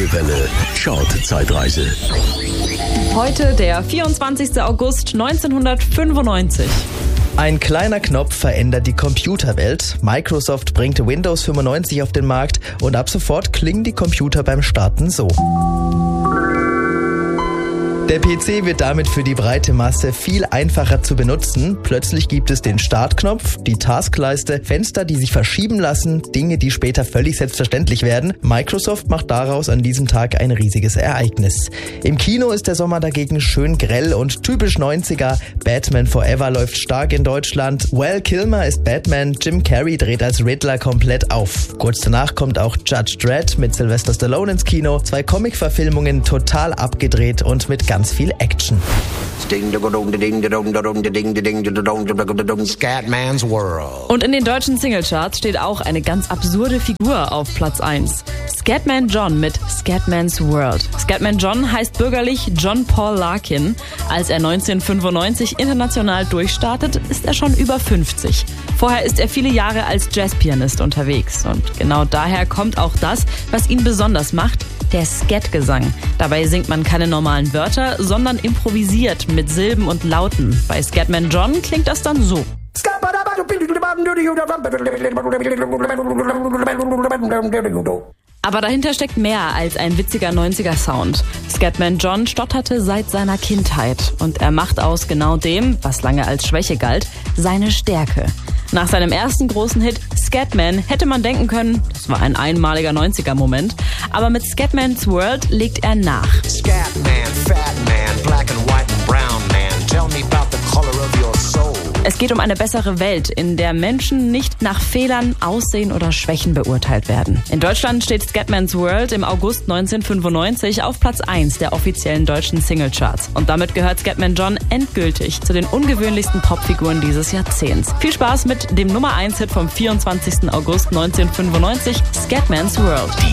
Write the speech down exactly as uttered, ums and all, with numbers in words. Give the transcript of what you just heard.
Deutsche Welle Chart-Zeitreise. Heute der vierundzwanzigster August neunzehnhundertfünfundneunzig. Ein kleiner Knopf verändert die Computerwelt. Microsoft bringt Windows fünfundneunzig auf den Markt und ab sofort klingen die Computer beim Starten so. Der P C wird damit für die breite Masse viel einfacher zu benutzen. Plötzlich gibt es den Startknopf, die Taskleiste, Fenster, die sich verschieben lassen, Dinge, die später völlig selbstverständlich werden. Microsoft macht daraus an diesem Tag ein riesiges Ereignis. Im Kino ist der Sommer dagegen schön grell und typisch neunziger. Batman Forever läuft stark in Deutschland. Val Kilmer ist Batman, Jim Carrey dreht als Riddler komplett auf. Kurz danach kommt auch Judge Dredd mit Sylvester Stallone ins Kino. Zwei Comic-Verfilmungen total abgedreht und mit ganz viel Action. Scatman's World. Und in den deutschen Singlecharts steht auch eine ganz absurde Figur auf Platz eins. Scatman John mit Scatman's World. Scatman John heißt bürgerlich John Paul Larkin. Als er neunzehnhundertfünfundneunzig international durchstartet, ist er schon über fünfzig. Vorher ist er viele Jahre als Jazzpianist unterwegs. Und genau daher kommt auch das, was ihn besonders macht, der Scat-Gesang. Dabei singt man keine normalen Wörter, sondern improvisiert mit Silben und Lauten. Bei Scatman John klingt das dann so. Aber dahinter steckt mehr als ein witziger neunziger-Sound. Scatman John stotterte seit seiner Kindheit und er macht aus genau dem, was lange als Schwäche galt, seine Stärke. Nach seinem ersten großen Hit Scatman hätte man denken können, das war ein einmaliger neunziger-Moment, aber mit Scatman's World legt er nach. Scatman, fat man, black and white and brown man, tell me about the color of your soul. Es geht um eine bessere Welt, in der Menschen nicht nach Fehlern, Aussehen oder Schwächen beurteilt werden. In Deutschland steht Scatman's World im August neunzehnhundertfünfundneunzig auf Platz eins der offiziellen deutschen Singlecharts. Und damit gehört Scatman John endgültig zu den ungewöhnlichsten Popfiguren dieses Jahrzehnts. Viel Spaß mit dem Nummer eins Hit vom vierundzwanzigster August neunzehnhundertfünfundneunzig, Scatman's World.